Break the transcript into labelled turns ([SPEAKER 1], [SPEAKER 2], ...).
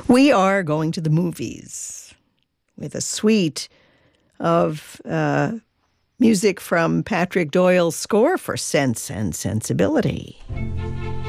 [SPEAKER 1] We are going to the movies with a suite of music from Patrick Doyle's score for Sense and Sensibility.